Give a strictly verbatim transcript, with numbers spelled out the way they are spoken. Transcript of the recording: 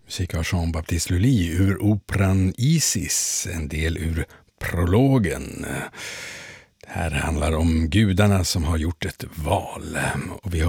Musik av Jean-Baptiste Lully ur operan Isis, en del ur prologen. Det här handlar om gudarna som har gjort ett val. Och vi